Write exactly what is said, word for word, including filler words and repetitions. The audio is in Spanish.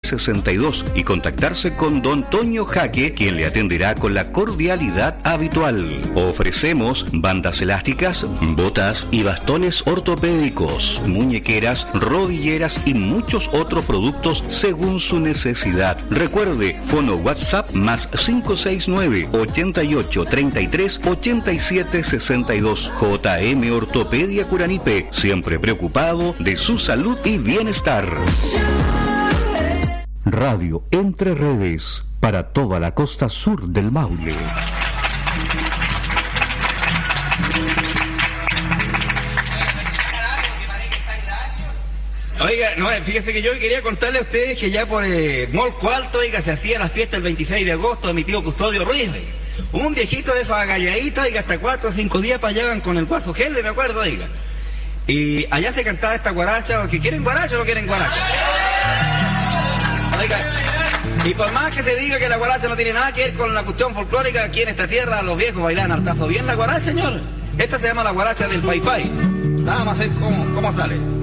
sesenta y dos y contactarse con don Toño Jaque, quien le atenderá con la cordialidad habitual. Ofrecemos bandas elásticas, botas y bastones ortopédicos, muñequeras, rodilleras y muchos otros productos según su necesidad. Recuerde, fono WhatsApp más cinco seis nueve, ochenta y ocho, treinta y tres, ochenta y siete, sesenta y dos. J M Ortopedia Curanipe, siempre preocupado de su salud y bienestar. Radio Entre Redes, para toda la costa sur del Maule. Oiga, no, fíjese que yo quería contarle a ustedes que ya por eh, Molco Alto, oiga, se hacía la fiesta el veintiséis de agosto de mi tío Custodio Ruiz, oiga. Un viejito de esos agalladitos, oiga, hasta cuatro o cinco días para allá con el guaso Gelde, me acuerdo, oiga. Y allá se cantaba esta guaracha, que quieren guaracha o no quieren guaracha. Oiga, y por más que se diga que la guaracha no tiene nada que ver con la cuestión folclórica, aquí en esta tierra los viejos bailan hartazo bien la guaracha, señor. Esta se llama la guaracha del Pai Pai. Nada más ver cómo, cómo sale.